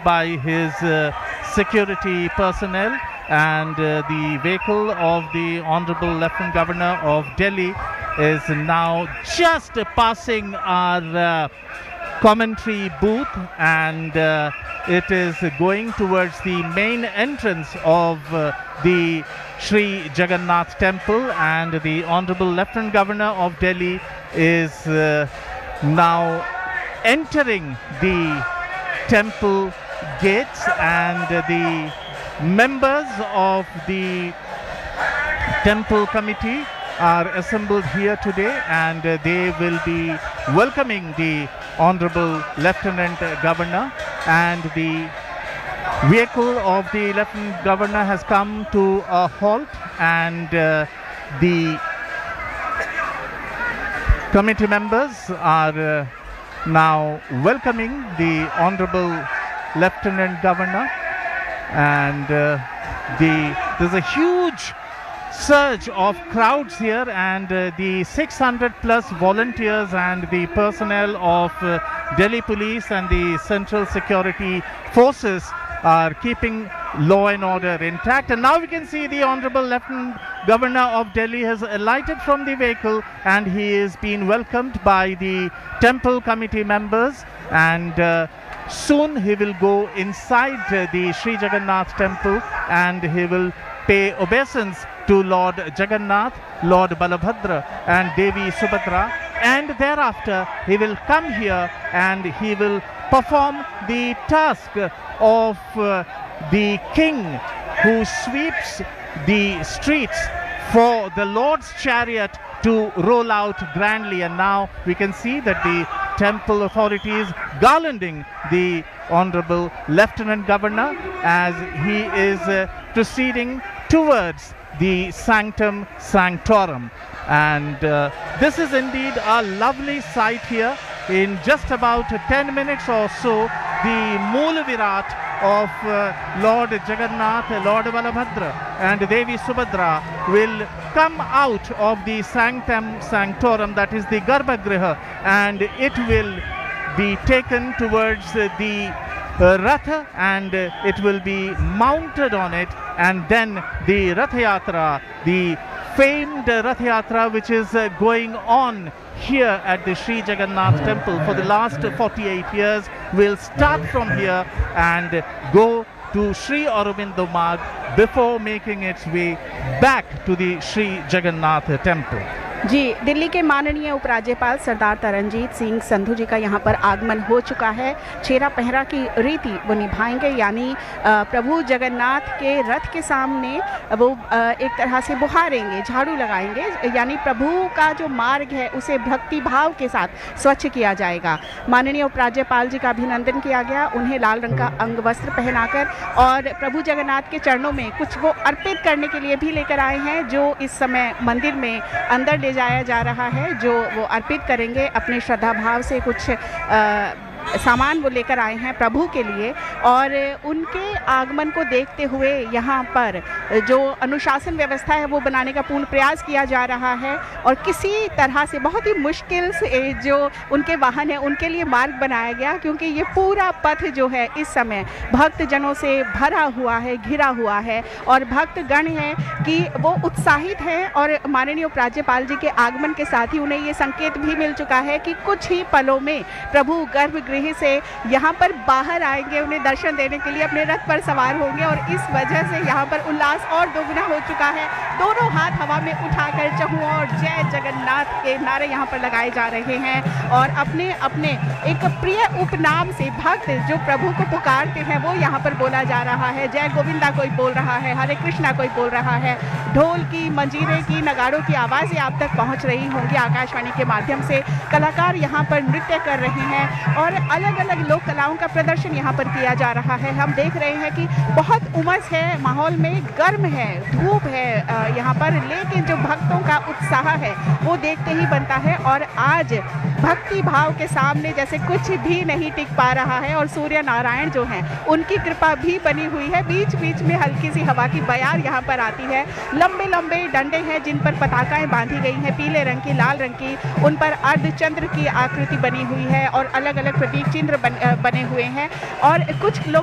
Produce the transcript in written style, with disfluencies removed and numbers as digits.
by his security personnel, and the vehicle of the Honorable Lieutenant Governor of Delhi is now just passing our commentary booth, and it is going towards the main entrance of the Sri Jagannath Temple, and the Honorable Lieutenant Governor of Delhi is now entering the temple gates, and the members of the temple committee are assembled here today, and they will be welcoming the Honorable Lieutenant Governor, and the vehicle of the Lieutenant Governor has come to a halt, and the committee members are now welcoming the Honorable Lieutenant Governor, and there's a huge surge of crowds here, and the 600 plus volunteers and the personnel of Delhi Police and the Central Security Forces are keeping law and order intact. And now we can see the Honorable Lieutenant Governor of Delhi has alighted from the vehicle, and he is being welcomed by the temple committee members, and soon he will go inside the Sri Jagannath temple, and he will pay obeisance to Lord Jagannath, Lord Balabhadra and Devi Subhadra, and thereafter he will come here and he will perform the task of the king who sweeps the streets for the Lord's chariot to roll out grandly. And now we can see that the temple authorities garlanding the Honorable Lieutenant Governor as he is proceeding towards the Sanctum Sanctorum. And this is indeed a lovely sight here. In just about 10 minutes or so, the Mool Virat of Lord Jagannath, Lord Balabhadra and Devi Subhadra will come out of the Sanctum Sanctorum, that is the Garbhagriha, and it will be taken towards the Ratha, and it will be mounted on it, and then the Rath Yatra, the famed Rath Yatra which is going on here at the Sri Jagannath temple for the last 48 years, will start from here and go to Sri Aurobindo Marg before making its way back to the Sri Jagannath temple. जी, दिल्ली के माननीय उपराज्यपाल सरदार तरनजीत सिंह संधू जी का यहाँ पर आगमन हो चुका है। छेरा पहरा की रीति वो निभाएंगे, यानी प्रभु जगन्नाथ के रथ के सामने वो एक तरह से बुहारेंगे, झाड़ू लगाएंगे, यानी प्रभु का जो मार्ग है उसे भक्ति भाव के साथ स्वच्छ किया जाएगा। माननीय उपराज्यपाल जी का अभिनंदन किया गया, उन्हें लाल रंग का अंग वस्त्र पहनाकर, और प्रभु जगन्नाथ के चरणों में कुछ वो अर्पित करने के लिए भी लेकर आए हैं, जो इस समय मंदिर में अंदर ले जाया जा रहा है, जो वो अर्पित करेंगे अपने श्रद्धा भाव से। कुछ सामान वो लेकर आए हैं प्रभु के लिए, और उनके आगमन को देखते हुए यहाँ पर जो अनुशासन व्यवस्था है वो बनाने का पूर्ण प्रयास किया जा रहा है, और किसी तरह से बहुत ही मुश्किल से जो उनके वाहन है उनके लिए मार्ग बनाया गया, क्योंकि ये पूरा पथ जो है इस समय भक्तजनों से भरा हुआ है, घिरा हुआ है, और भक्तगण हैं कि वो उत्साहित हैं, और माननीय उपराज्यपाल जी के आगमन के साथ ही उन्हें ये संकेत भी मिल चुका है कि कुछ ही पलों में प्रभु गर्भगृह से यहाँ पर बाहर आएंगे, उन्हें दर्शन देने के लिए अपने रथ पर सवार होंगे, और इस वजह से यहाँ पर उल्लास और दोगुना हो चुका है। दोनों हाथ हवा में उठाकर चहुँ और जय जगन्नाथ के नारे यहाँ पर लगाए जा रहे हैं, और अपने अपने एक प्रिय उपनाम से भक्त जो प्रभु को पुकारते हैं वो यहाँ पर बोला जा रहा है। जय गोविंदा कोई बोल रहा है, हरे कृष्णा कोई बोल रहा है, ढोल की, मंजीरे की, नगाड़ों की आवाज़ें आप तक पहुँच रही होंगी आकाशवाणी के माध्यम से। कलाकार यहाँ पर नृत्य कर रहे हैं, और अलग अलग लोक कलाओं का प्रदर्शन यहाँ पर किया जा रहा है। हम देख रहे हैं कि बहुत उमस है, माहौल में गर्म है, धूप है यहाँ पर, लेकिन जो भक्तों का उत्साह है वो देखते ही बनता है। और आज भक्ति भाव के सामने जैसे कुछ भी नहीं टिक पा रहा है, और सूर्य नारायण जो हैं उनकी कृपा भी बनी हुई है। बीच बीच में हल्की सी हवा की बयार यहाँ पर आती है। लंबे लंबे डंडे हैं जिन पर पताकाएं बांधी गई हैं, पीले रंग की, लाल रंग की, उन पर अर्धचंद्र की आकृति बनी हुई है, और अलग अलग प्रतीक चिन्ह बने हुए हैं। और कुछ लोग